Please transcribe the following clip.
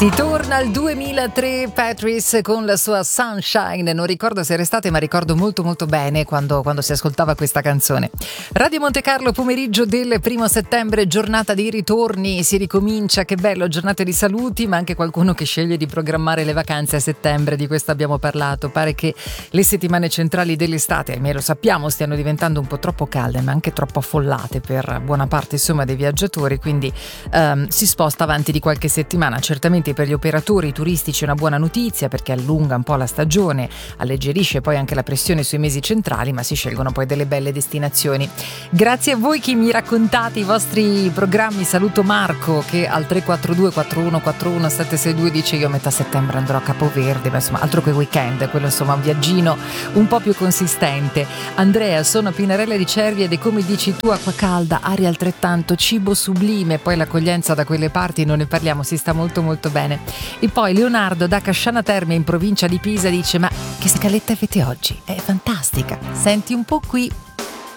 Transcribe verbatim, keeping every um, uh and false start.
Si torna al duemilatré, Patrice con la sua Sunshine. Non ricordo se era estate, ma ricordo molto molto bene quando, quando si ascoltava questa canzone. Radio Monte Carlo, pomeriggio del primo settembre, giornata di ritorni, si ricomincia, che bello, giornate di saluti, ma anche qualcuno che sceglie di programmare le vacanze a settembre, di questo abbiamo parlato. Pare che le settimane centrali dell'estate, almeno lo sappiamo, stiano diventando un po' troppo calde, ma anche troppo affollate per buona parte insomma dei viaggiatori, quindi um, si sposta avanti di qualche settimana. Certamente per gli operatori turistici è una buona notizia, perché allunga un po' la stagione, alleggerisce poi anche la pressione sui mesi centrali, ma si scelgono poi delle belle destinazioni. Grazie a voi che mi raccontate i vostri programmi. Saluto Marco che al tre quattro due quattro uno quattro uno sette sei due dice: io a metà settembre andrò a Capoverde, ma insomma altro che weekend, quello insomma un viaggino un po' più consistente. Andrea: sono a Pinarella di Cervi ed è come dici tu, acqua calda, aria altrettanto, cibo sublime, poi l'accoglienza da quelle parti non ne parliamo, si sta molto molto bene. E poi Leonardo da Casciana Terme in provincia di Pisa dice: ma che scaletta avete oggi? È fantastica, senti un po' qui